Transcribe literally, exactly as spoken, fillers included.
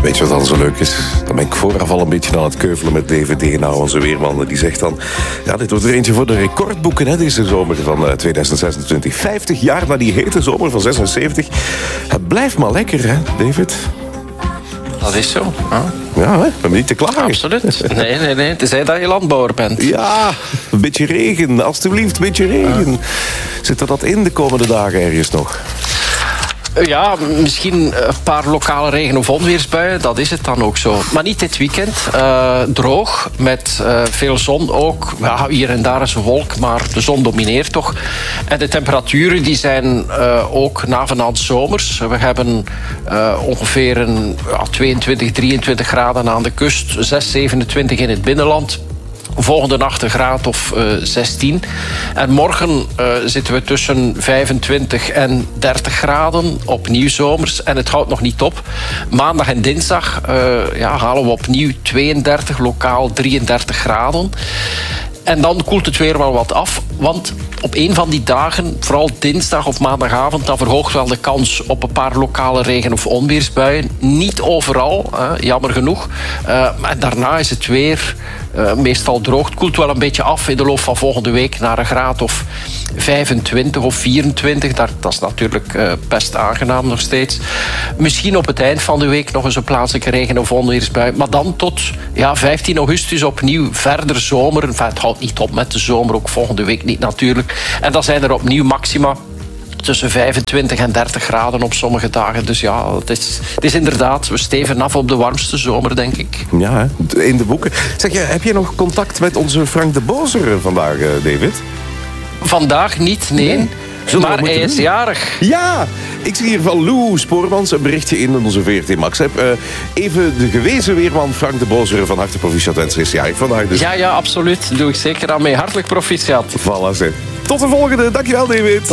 Weet je wat dan zo leuk is? Dan ben ik vooraf al een beetje aan het keuvelen met D V D. Nou, onze weerman die zegt dan... Ja, dit wordt er eentje voor de recordboeken, hè, deze zomer van uh, tweeduizend zesentwintig. vijftig jaar na die hete zomer van zesenzeventig. Het blijft maar lekker, hè, David? Dat is zo. Huh? Ja, hè? Ben niet te klagen. Absoluut. Nee, nee, nee. Tenzij dat je landbouwer bent. Ja, een beetje regen. Alsjeblieft, een beetje regen. Ja. Zit er dat in de komende dagen ergens nog? Ja, misschien een paar lokale regen- of onweersbuien. Dat is het dan ook zo. Maar niet dit weekend. Uh, droog, met uh, veel zon ook. Ja, hier en daar is een wolk, maar de zon domineert toch. En de temperaturen die zijn uh, ook navenant zomers. We hebben uh, ongeveer een, ja, tweeëntwintig, drieëntwintig graden aan de kust. zes, zevenentwintig in het binnenland. Volgende nacht een graad of uh, zestien. En morgen uh, zitten we tussen vijfentwintig en dertig graden. Opnieuw zomers. En het houdt nog niet op. Maandag en dinsdag uh, ja, halen we opnieuw tweeëndertig, lokaal drieëndertig graden. En dan koelt het weer wel wat af. Want op een van die dagen, vooral dinsdag of maandagavond... dan verhoogt wel de kans op een paar lokale regen- of onweersbuien. Niet overal, hè, jammer genoeg. Uh, maar daarna is het weer uh, meestal droog. Het koelt wel een beetje af in de loop van volgende week... naar een graad of vijfentwintig of vierentwintig. Dat, dat is natuurlijk uh, best aangenaam nog steeds. Misschien op het eind van de week nog eens een plaatselijke regen- of onweersbui. Maar dan tot ja, vijftien augustus opnieuw verder zomer. Enfin, het houdt niet op met de zomer, ook volgende week niet natuurlijk. En dan zijn er opnieuw maxima tussen vijfentwintig en dertig graden op sommige dagen. Dus ja, het is, het is inderdaad, we steven af op de warmste zomer, denk ik. Ja, in de boeken. Zeg je, heb je nog contact met onze Frank de Bozer vandaag, David? Vandaag niet, nee. nee. Maar hij is jarig. Ja, ik zie hier van Lou Spoormans een berichtje in onze V R T Max-app. Uh, even de gewezen weerman Frank de Bozer van harte proficiat wensen is jarig vandaag. Dus. Ja, ja, absoluut. Doe ik zeker aan mee. Hartelijk proficiat. Voilà, zeg. Tot de volgende. Dankjewel, David.